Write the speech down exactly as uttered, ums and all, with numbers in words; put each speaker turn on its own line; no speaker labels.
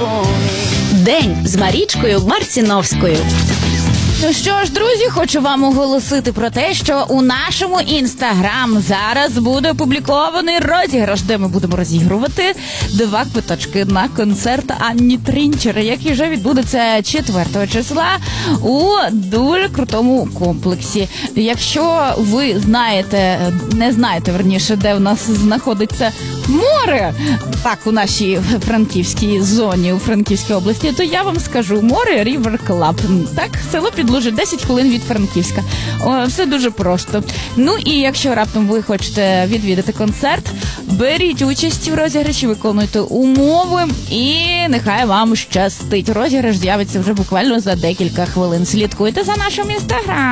День з Марічкою Марціновською. Ну що ж, друзі, хочу вам оголосити про те, що у нашому інстаграм зараз буде опублікований розіграш, де ми будемо розігрувати два квиточки на концерт Анні Трінчер, який вже відбудеться четвертого числа у дуже крутому комплексі. Якщо ви знаєте, не знаєте, верніше, де в нас знаходиться море, так, у нашій франківській зоні, у Франківській області, то я вам скажу, море Рівер Клаб. Так, село Підлужі, десять хвилин від Франківська. О, все дуже просто. Ну і якщо раптом ви хочете відвідати концерт, беріть участь в розіграші, виконуйте умови і нехай вам щастить. Розіграш з'явиться вже буквально за декілька хвилин. Слідкуйте за нашим інстаграм.